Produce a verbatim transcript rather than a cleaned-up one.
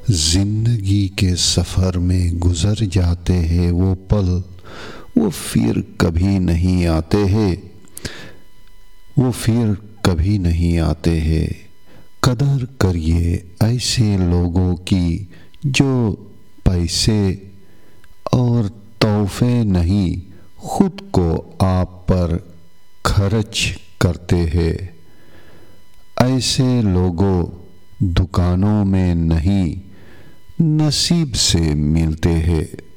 जिंदगी के सफ़र में गुज़र जाते हैं वो पल, वो फिर कभी नहीं आते हैं, वो फिर कभी नहीं आते हैं। कदर करिए ऐसे लोगों की जो पैसे और तोहफे नहीं खुद को आप पर खर्च करते हैं। ऐसे लोगों दुकानों में नहीं नसीब से मिलते हैं।